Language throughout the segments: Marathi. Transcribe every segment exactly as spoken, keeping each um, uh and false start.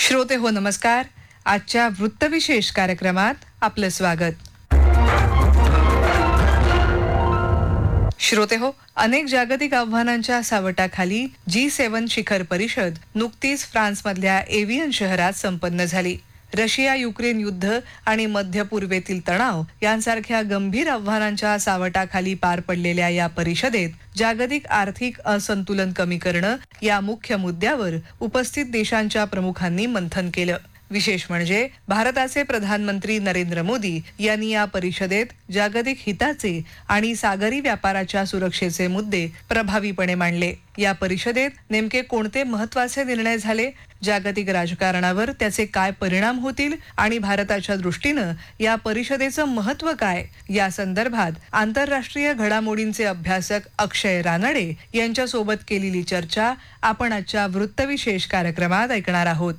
श्रोते हो नमस्कार. आजच्या वृत्तविशेष कार्यक्रमात आपलं स्वागत. श्रोते हो, अनेक जागतिक आव्हानांच्या सावटाखाली जी सेवन शिखर परिषद नुकतीच फ्रान्समधल्या एव्हियन शहरात संपन्न झाली. रशिया युक्रेन युद्ध आणि मध्य पूर्वेतील तणाव यांसारख्या गंभीर आव्हानांच्या सावटाखाली पार पडलेल्या या परिषदेत जागतिक आर्थिक असंतुलन कमी करणं या मुख्य मुद्द्यावर उपस्थित देशांच्या प्रमुखांनी मंथन केलं. विशेष म्हणजे भारताचे प्रधानमंत्री नरेंद्र मोदी यांनी या परिषदेत जागतिक हिताचे आणि सागरी व्यापाराच्या सुरक्षेचे मुद्दे प्रभावीपणे मांडले. या परिषदेत नेमके कोणते महत्त्वाचे निर्णय झाले, जागतिक राजकारणावर त्याचे काय परिणाम होतील आणि भारताच्या दृष्टीनं या परिषदेचं महत्त्व काय, या संदर्भात आंतरराष्ट्रीय घडामोडींचे अभ्यासक अक्षय रानडे यांच्या सोबत केलेली चर्चा आपण आजच्या वृत्तविशेष कार्यक्रमात ऐकणार आहोत.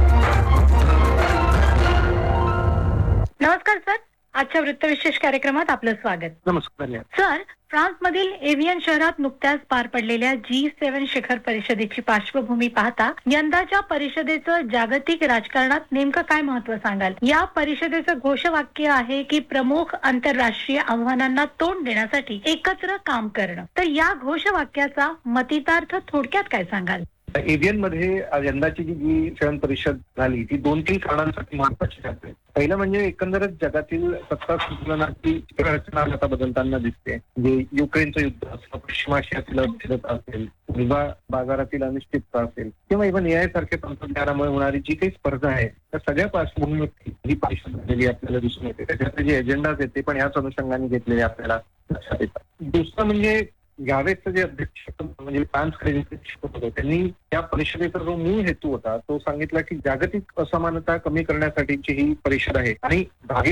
नमस्कार सर, आजच्या वृत्तविशेष कार्यक्रमात आपलं स्वागत. नमस्कार सर. फ्रान्स मधील एव्हियन शहरात नुकत्याच पार पडलेल्या जी सेवन शिखर परिषदेची पार्श्वभूमी पाहता यंदाच्या परिषदेचं जागतिक राजकारणात नेमकं काय महत्व सांगाल? या परिषदेचं घोषवाक्य आहे की प्रमुख आंतरराष्ट्रीय आव्हानांना तोंड देण्यासाठी एकत्र काम करणं. तर या घोषवाक्याचा मतितार्थ थोडक्यात काय सांगाल? एव्हियन मध्ये यंदाची जी जी सेवन परिषद झाली ती दोन तीन कारणांसाठी महत्वाची ठरते. पहिलं म्हणजे एकंदरच जगातील सत्ता संतुलनाची रचना आता बदलताना दिसते. म्हणजे युक्रेनचं युद्ध असेल, पश्चिम आशियातील अस्थिरता असेल, ऊर्जा बाजारातील अनिश्चितता असेल किंवा इव्हन ए आय सारख्या तंत्रज्ञानामुळे होणारी जी काही स्पर्धा आहे त्या सगळ्या पार्श्वभूमीवरती ही परिषद झालेली आपल्याला दिसून येते. त्याच्यातले जे एजेंडाज आहेत ते पण याच अनुषंगाने घेतलेले आपल्याला लक्षात येतात. दुसरं म्हणजे यावेचं जे अध्यक्ष म्हणजे फ्रान्स होते त्यांनी या परिषदेचा जो मूळ हेतू होता तो सांगितला की जागतिक असमानता कमी करण्यासाठीची ही परिषद आहे आणि भागीदार